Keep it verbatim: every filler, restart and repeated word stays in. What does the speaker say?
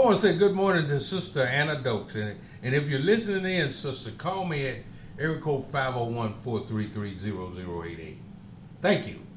want to say good morning to Sister Anna Dokes. And, and if you're listening in, Sister, call me at area code five oh one, four three three, zero zero eight eight. Thank you.